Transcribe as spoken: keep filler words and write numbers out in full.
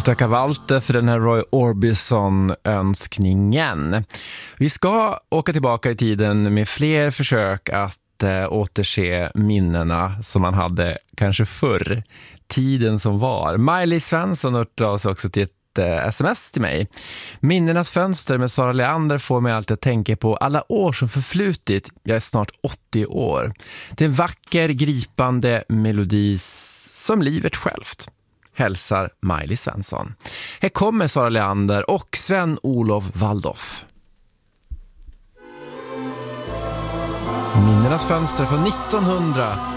tacka Walter för den här Roy Orbison-önskningen. Vi ska åka tillbaka i tiden med fler försök att äh, återse minnena som man hade kanske förr. Tiden som var. Miley Svensson hörde av sig också till ett äh, sms till mig. Minnenas fönster med Sara Leander får mig alltid att tänka på alla år som förflutit. Jag är snart åttio år. Det är en vacker, gripande melodi som livet självt. Hälsar Miley Svensson. Här kommer Sara Leander och Sven-Olof Waldorf. Minnenas fönster från nittonhundrasextiotre.